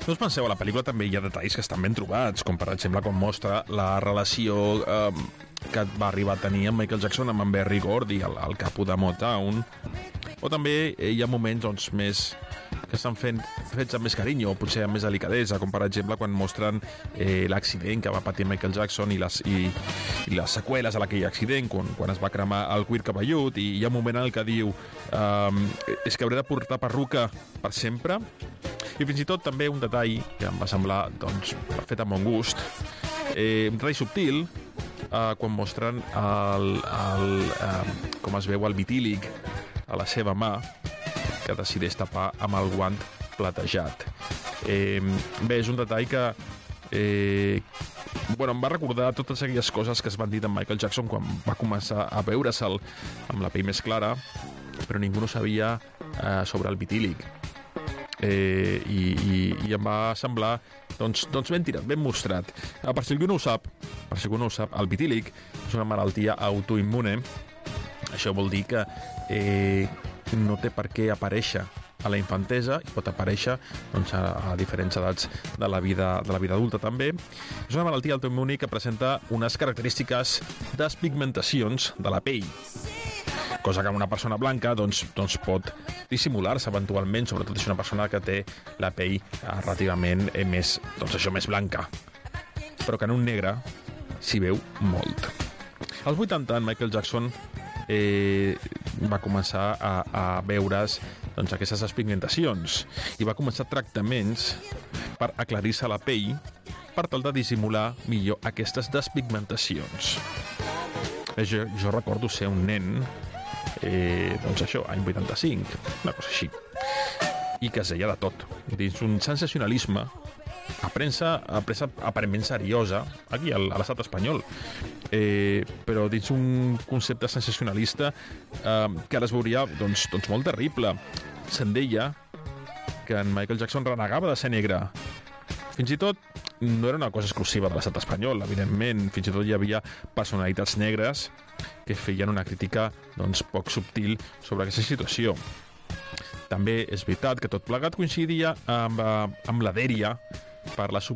No us penseu, a la pel·lícula també hi ha detalls que estan ben trobats, com per exemple quan mostra la relació que va arribar a tenir amb Michael Jackson amb en Berry Gordy, el capo de Motown. O també hi ha moments doncs, més que estan fets amb més carinyo o potser amb més delicadesa, com per exemple quan mostren l'accident que va patir Michael Jackson i les seqüeles a aquell accident, quan es va cremar el cuir cabellut, i hi ha un moment en el que diu és que hauré de portar perruca per sempre. I fins i tot també un detall que em va semblar doncs, fet amb bon gust, un detall subtil, quan mostren com es veu el vitílic a la seva mà, que decideix tapar amb el guant platejat. Bé, és un detall que em va recordar totes aquelles coses que es van dir de Michael Jackson quan va començar a veure'l amb la pell més clara, però ningú no sabia sobre el vitílic. I em va semblar doncs ben tirat, ben mostrat. Per si algú no ho sap, el vitílic és una malaltia autoimmune. Això vol dir que no té per què aparèixer a la infantesa i pot aparèixer doncs, a diferents edats de la vida adulta també. És una malaltia autoimmune que presenta unes característiques despigmentacions de la pell, cosa que en una persona blanca doncs pot dissimular-se eventualment, sobretot si és una persona que té la pell relativament més blanca, però que en un negre s'hi veu molt. Als 80 Michael Jackson va començar a veure's doncs, aquestes despigmentacions i va començar tractaments per aclarir-se la pell per tal de dissimular millor aquestes despigmentacions. Jo recordo ser un nen any 85, una cosa així, i que es deia de tot dins un sensacionalisme a premsa aparentment seriosa aquí a l'estat espanyol, però dins un concepte sensacionalista que ara es veuria doncs molt terrible. Se'n deia que en Michael Jackson renegava de ser negre. Fins i tot no era una cosa exclusiva de l'estat espanyol, evidentment, fins i tot hi havia personalitats negres que feien una crítica doncs, poc subtil sobre aquesta situació. També és veritat que tot plegat coincidia amb la dèria per la